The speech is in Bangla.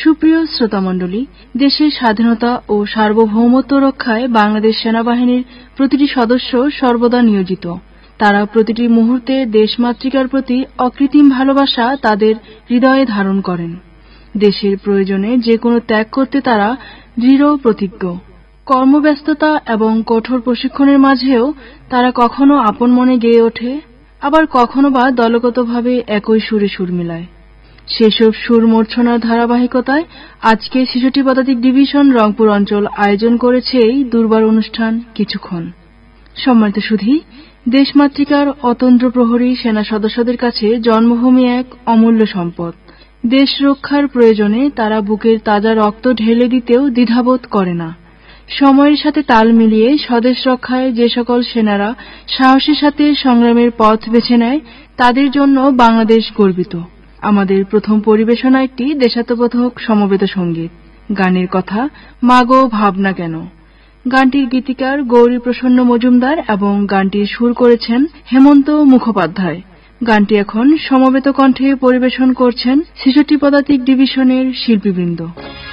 সুপ্রিয় শ্রোতামণ্ডলী, দেশের স্বাধীনতা ও সার্বভৌমত্ব রক্ষায় বাংলাদেশ সেনাবাহিনীর প্রতিটি সদস্য সর্বদা নিয়োজিত। তারা প্রতিটি মুহূর্তে দেশমাতৃকার প্রতি অকৃত্রিম ভালোবাসা তাদের হৃদয়ে ধারণ করেন। দেশের প্রয়োজনে যে কোনো ত্যাগ করতে তারা দৃঢ় প্রতিজ্ঞ। কর্মব্যস্ততা এবং কঠোর প্রশিক্ষণের মাঝেও তারা কখনো আপন মনে গেয়ে ওঠে, আবার কখনো বা দলগতভাবে একই সুরে সুর মেলায়। সেসব সুর মূর্ছনার ধারাবাহিকতায় আজকে ৬৬ পদাতিক ডিভিশন রংপুর অঞ্চল আয়োজন করেছে এই দুর্বার অনুষ্ঠান কিছুক্ষণ। সম্মানিত সুধী, দেশমাতৃকার অতন্দ্র প্রহরী সেনা সদস্যদের কাছে জন্মভূমি এক অমূল্য সম্পদ। দেশ রক্ষার প্রয়োজনে তারা বুকের তাজা রক্ত ঢেলে দিতেও দ্বিধাবোধ করে না। সময়ের সাথে তাল মিলিয়ে স্বদেশ রক্ষায় যে সকল সেনারা সাহসের সাথে সংগ্রামের পথ বেছে নেয়, তাদের জন্য বাংলাদেশ গর্বিত। আমাদের প্রথম পরিবেশনা একটি দেশাত্মবোধক সমবেত সঙ্গীত। গানের কথা মাগো ভাবনা কেন। গানটির গীতিকার গৌরী প্রসন্ন মজুমদার এবং গানটির সুর করেছেন হেমন্ত মুখোপাধ্যায়। গানটি এখন সমবেত কণ্ঠে পরিবেশন করছেন ৬৬ পদাতিক ডিভিশনের শিল্পীবৃন্দ।